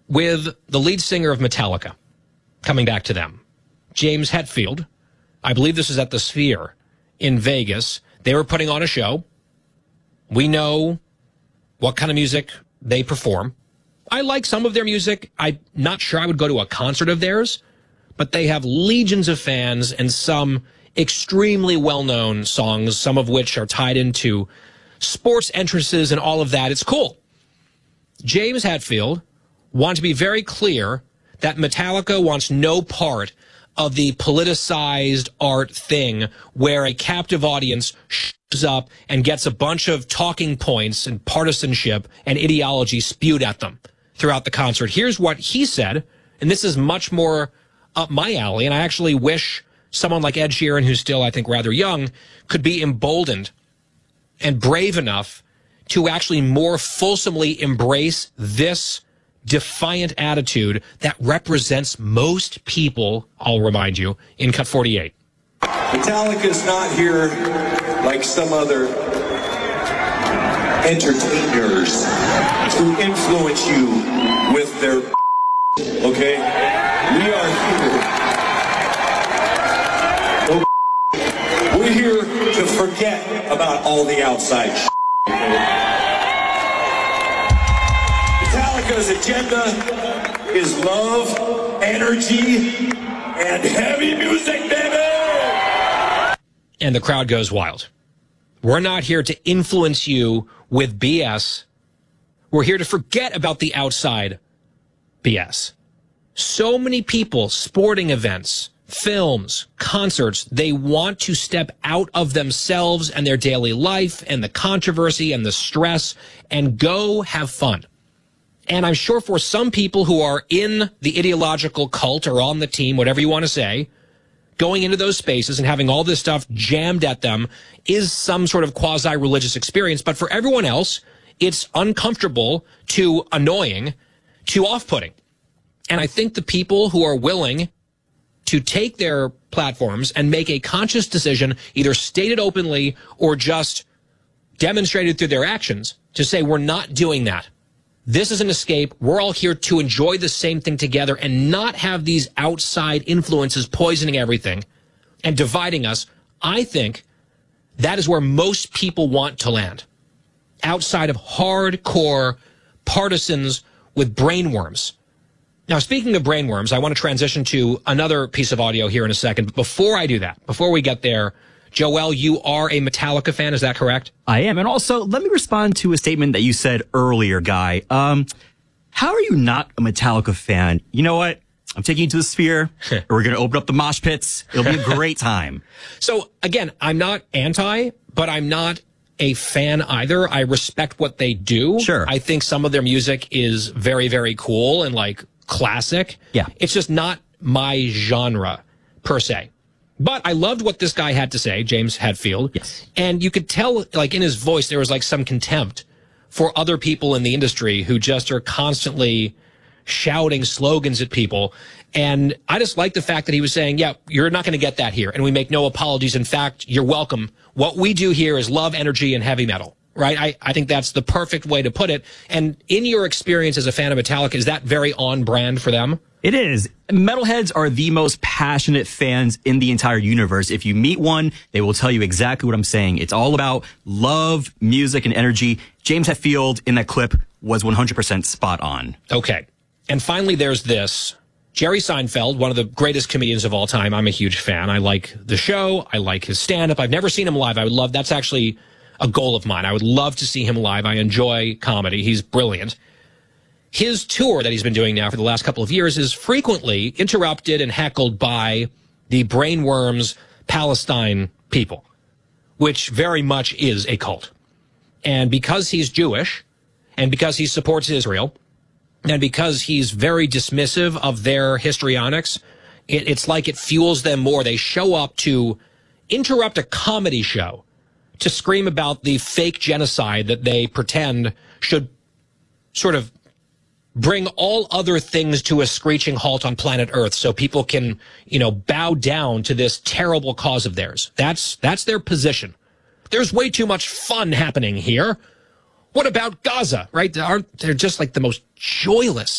with the lead singer of Metallica, coming back to them, James Hetfield. I believe this is at the Sphere in Vegas. They were putting on a show. We know what kind of music they perform. I like some of their music. I'm not sure I would go to a concert of theirs, but they have legions of fans and some extremely well-known songs, some of which are tied into sports entrances and all of that. It's cool. James Hetfield wanted to be very clear that Metallica wants no part of the politicized art thing where a captive audience shows up and gets a bunch of talking points and partisanship and ideology spewed at them throughout the concert. Here's what he said, and this is much more up my alley, and I actually wish someone like Ed Sheeran, who's still, I think, rather young, could be emboldened and brave enough to actually more fulsomely embrace this defiant attitude that represents most people, I'll remind you, in Cut 48. Metallica's not here like some other entertainers to influence you with their okay? We are here. We're here to forget about all the outside Metallica's agenda is love, energy, and heavy music, baby! And the crowd goes wild. We're not here to influence you with BS. We're here to forget about the outside BS. So many people, sporting events, films, concerts, they want to step out of themselves and their daily life and the controversy and the stress and go have fun. And I'm sure for some people who are in the ideological cult or on the team, whatever you want to say, going into those spaces and having all this stuff jammed at them is some sort of quasi-religious experience. But for everyone else, it's uncomfortable to annoying to off-putting. And I think the people who are willing to take their platforms and make a conscious decision, either stated openly or just demonstrated through their actions, to say we're not doing that. This is an escape. We're all here to enjoy the same thing together and not have these outside influences poisoning everything and dividing us. I think that is where most people want to land. Outside of hardcore partisans with brainworms. Now, speaking of brainworms, I want to transition to another piece of audio here in a second. But before I do that, before we get there, Joel, you are a Metallica fan, is that correct? I am. And also, let me respond to a statement that you said earlier, Guy. How are you not a Metallica fan? You know what? I'm taking you to the Sphere. We're going to open up the mosh pits. It'll be a great time. So, again, I'm not anti, but I'm not a fan either. I respect what they do. Sure. I think some of their music is very, very cool and, like, classic. Yeah. It's just not my genre, per se. But I loved what this guy had to say, James Hetfield. Yes. And you could tell, like, in his voice, there was, like, some contempt for other people in the industry who just are constantly shouting slogans at people. And I just like the fact that he was saying, yeah, you're not going to get that here. And we make no apologies. In fact, you're welcome. What we do here is love, energy, and heavy metal. Right? I think that's the perfect way to put it. And in your experience as a fan of Metallica, is that very on brand for them? It is. Metalheads are the most passionate fans in the entire universe. If you meet one, they will tell you exactly what I'm saying. It's all about love, music, and energy. James Hetfield in that clip was 100% spot on. Okay. And finally, there's this. Jerry Seinfeld, one of the greatest comedians of all time. I'm a huge fan. I like the show. I like his stand-up. I've never seen him live. I would love, that's actually a goal of mine. I would love to see him live. I enjoy comedy. He's brilliant. His tour that he's been doing now for the last couple of years is frequently interrupted and heckled by the Brainworms Palestine people, which very much is a cult. And because he's Jewish, and because he supports Israel, and because he's very dismissive of their histrionics, it's like it fuels them more. They show up to interrupt a comedy show to scream about the fake genocide that they pretend should sort of bring all other things to a screeching halt on planet Earth so people can, bow down to this terrible cause of theirs. That's their position. There's way too much fun happening here. What about Gaza, right? They're just like the most joyless